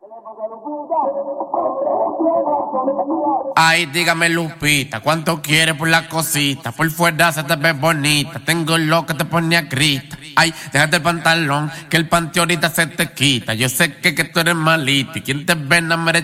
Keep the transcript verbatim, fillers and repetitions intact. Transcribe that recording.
Ay, dígame Lupita, ¿cuánto quieres por la cosita? Por fuera se te ve bonita, tengo lo que te pone a grita. Ay, déjate el pantalón, que el panty ahorita se te quita. Yo sé que, que tú eres malita y quien te ve no merece